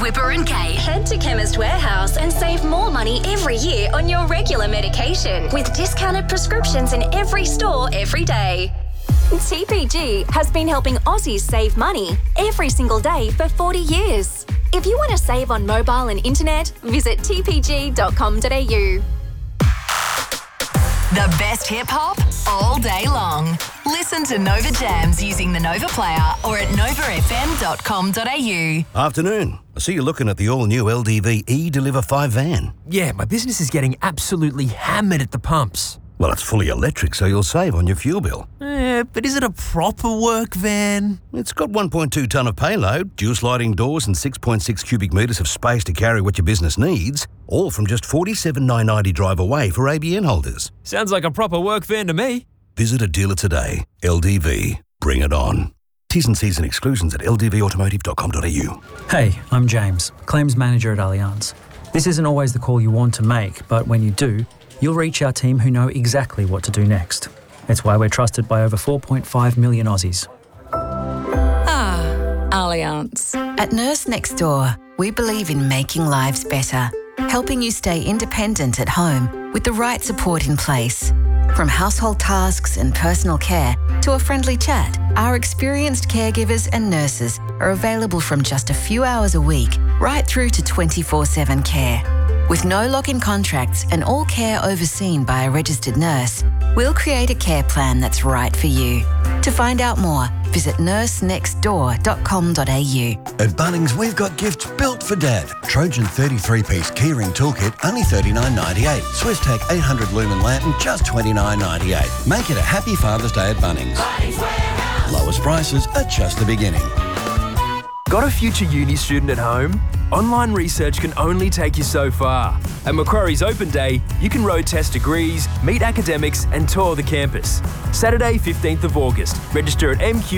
Whipper and Kate. Head to Chemist Warehouse and save more money every year on your regular medication with discounted prescriptions in every store every day. TPG has been helping Aussies save money every single day for 40 years. If you want to save on mobile and internet, visit tpg.com.au. The best hip-hop all day long. Listen to Nova Jams using the Nova Player or at novafm.com.au. Afternoon. I see you're looking at the all-new LDV E-Deliver 5 van. Yeah, my business is getting absolutely hammered at the pumps. Well, it's fully electric, so you'll save on your fuel bill. But is it a proper work van? It's got 1.2 tonne of payload, dual sliding doors and 6.6 cubic metres of space to carry what your business needs, all from just $47,990 drive away for ABN holders. Sounds like a proper work van to me. Visit a dealer today. LDV. Bring it on. T's and C's and exclusions at ldvautomotive.com.au. Hey, I'm James, Claims Manager at Allianz. This isn't always the call you want to make, but when you do, you'll reach our team who know exactly what to do next. It's why we're trusted by over 4.5 million Aussies. Allianz. At Nurse Next Door, we believe in making lives better, helping you stay independent at home with the right support in place. From household tasks and personal care to a friendly chat, our experienced caregivers and nurses are available from just a few hours a week right through to 24/7 care. With no lock-in contracts and all care overseen by a registered nurse, we'll create a care plan that's right for you. To find out more, visit nursenextdoor.com.au. At Bunnings, we've got gifts built for Dad. Trojan 33-piece keyring toolkit, only $39.98. SwissTech 800 lumen lantern, just $29.98. Make it a happy Father's Day at Bunnings. Lowest prices are just the beginning. Got a future uni student at home? Online research can only take you so far. At Macquarie's Open Day, you can road test degrees, meet academics and tour the campus. Saturday, 15th of August. Register at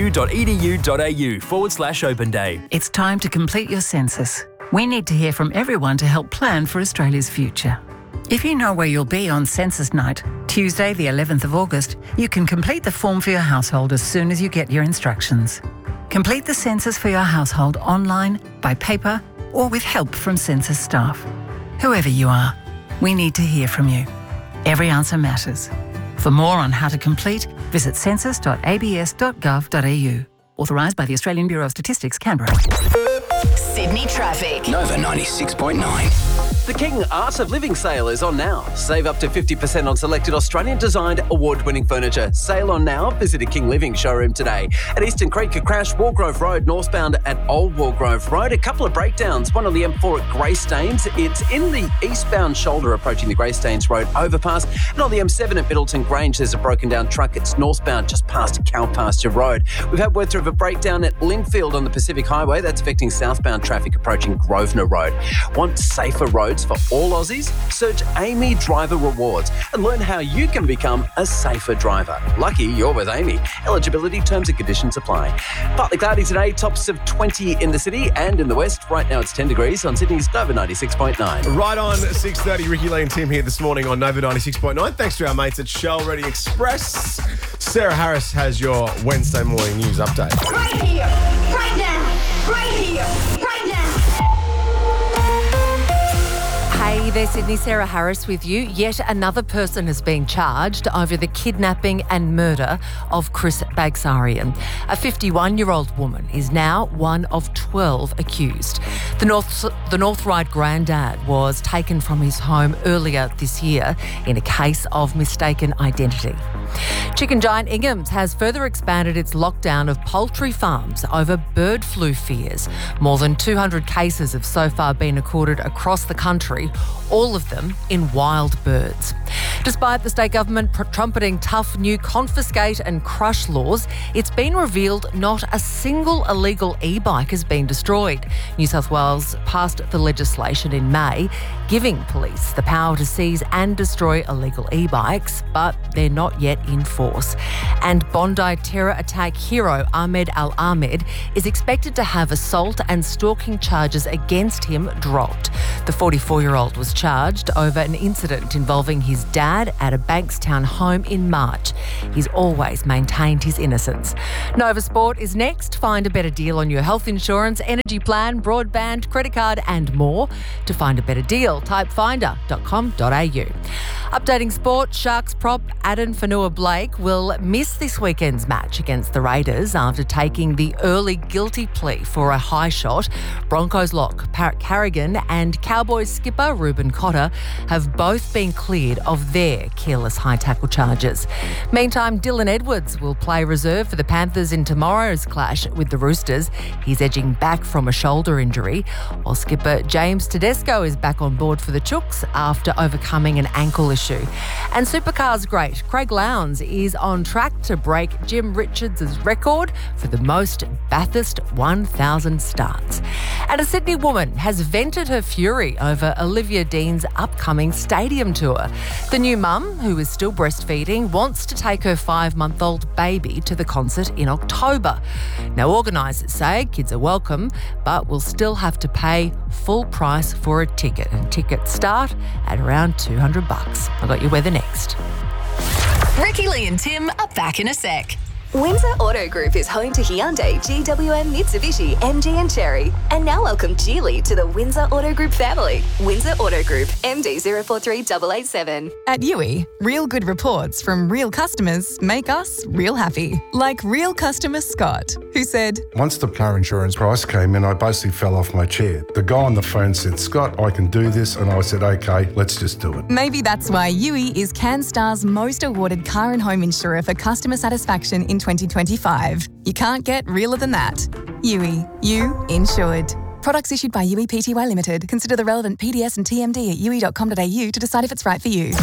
mq.edu.au/Open Day. It's time to complete your census. We need to hear from everyone to help plan for Australia's future. If you know where you'll be on census night, Tuesday the 11th of August, you can complete the form for your household as soon as you get your instructions. Complete the census for your household online, by paper, or with help from census staff. Whoever you are, we need to hear from you. Every answer matters. For more on how to complete, visit census.abs.gov.au. Authorised by the Australian Bureau of Statistics, Canberra. Sydney traffic. Nova 96.9. The King Art of Living sale is on now. Save up to 50% on selected Australian-designed, award-winning furniture. Sale on now. Visit a King Living showroom today. At Eastern Creek, a crash, Wargrove Road, northbound at Old Wargrove Road. A couple of breakdowns. One on the M4 at Greystanes. It's in the eastbound shoulder approaching the Greystanes Road overpass. And on the M7 at Middleton Grange, there's a broken-down truck. It's northbound just past Cowpasture Road. We've had word through of a breakdown at Lindfield on the Pacific Highway. That's affecting southbound traffic approaching Grosvenor Road. Want safer roads for all Aussies? Search Amy Driver Rewards and learn how you can become a safer driver. Lucky you're with Amy. Eligibility, terms and conditions apply. Partly cloudy today, tops of 20 in the city and in the west. Right now it's 10 degrees on Sydney's Nova 96.9. Right on 6:30, Ricky Lee and Tim here this morning on Nova 96.9. Thanks to our mates at Shell Ready Express. Sarah Harris has your Wednesday morning news update. Right here, right now, right here, right now. Hey there, Sydney. Sarah Harris with you. Yet another person has been charged over the kidnapping and murder of Chris Bagsarian. A 51-year-old woman is now one of 12 accused. The North Ryde granddad was taken from his home earlier this year in a case of mistaken identity. Chicken giant Ingham's has further expanded its lockdown of poultry farms over bird flu fears. More than 200 cases have so far been recorded across the country, all of them in wild birds. Despite the state government trumpeting tough new confiscate and crush laws, it's been revealed not a single illegal e-bike has been destroyed. New South Wales passed the legislation in May, giving police the power to seize and destroy illegal e-bikes, but they're not yet in force. And Bondi terror attack hero Ahmed Al-Ahmed is expected to have assault and stalking charges against him dropped. The 44-year-old was charged over an incident involving his dad dad at a Bankstown home in March. He's always maintained his innocence. Nova Sport is next. Find a better deal on your health insurance, energy plan, broadband, credit card and more. To find a better deal, type finder.com.au. Updating sport, Sharks prop Aden Fanua-Blake will miss this weekend's match against the Raiders after taking the early guilty plea for a high shot. Broncos lock Pat Carrigan and Cowboys skipper Ruben Cotter have both been cleared of their careless high tackle charges. Meantime, Dylan Edwards will play reserve for the Panthers in tomorrow's clash with the Roosters. He's edging back from a shoulder injury, while skipper James Tedesco is back on board for the Chooks after overcoming an ankle issue. And supercars great Craig Lowndes is on track to break Jim Richards' record for the most Bathurst 1000 starts. And a Sydney woman has vented her fury over Olivia Dean's upcoming stadium tour. The new mum, who is still breastfeeding, wants to take her 5-month-old baby to the concert in October. Now, organisers say kids are welcome, but will still have to pay full price for a ticket. And tickets start at around $200. I got your weather next. Ricky Lee and Tim are back in a sec. Windsor Auto Group is home to Hyundai, GWM, Mitsubishi, MG and Chery. And now welcome Geely to the Windsor Auto Group family. Windsor Auto Group, MD 043887. At Yui, real good reports from real customers make us real happy. Like real customer Scott, who said, Once the car insurance price came in, I basically fell off my chair. The guy on the phone said, Scott, I can do this. And I said, okay, let's just do it. Maybe that's why Yui is CanStar's most awarded car and home insurer for customer satisfaction in 2025. You can't get realer than that. Yui, you insured. Products issued by Yui Pty Limited. Consider the relevant PDS and TMD at yui.com.au to decide if it's right for you.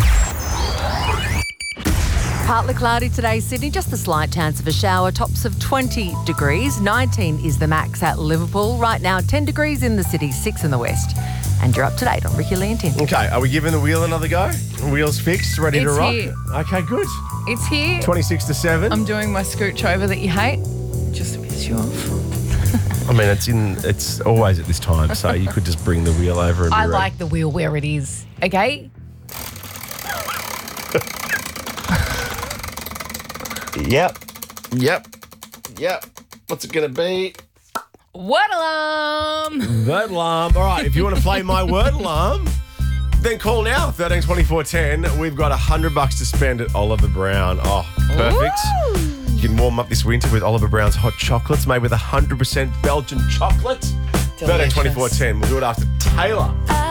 Partly cloudy today, Sydney, just a slight chance of a shower. Tops of 20 degrees, 19 is the max at Liverpool. Right now, 10 degrees in the city, 6 in the west. And you're up to date on Ricky Lee and Tim. Okay, are we giving the wheel another go? Wheels fixed, ready to rock? Here. Okay, good. It's here. 26 to 7. I'm doing my scooch over that you hate, just to piss you off. I mean, it's always at this time, so you could just bring the wheel over and I be like the wheel where it is, okay? Yep. What's it going to be? Word alarm! Word alarm. All right, if you want to play my word alarm, then call now, 13 24 10. We've got $100 to spend at Oliver Brown. Oh, perfect. Ooh. You can warm up this winter with Oliver Brown's hot chocolates made with 100% Belgian chocolate. 13 24 10. We'll do it after Taylor.